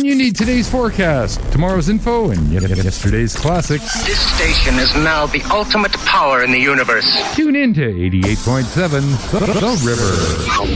When you need today's forecast, tomorrow's info, and yesterday's classics. This station is now the ultimate power in the universe. Tune in to 88.7 The River.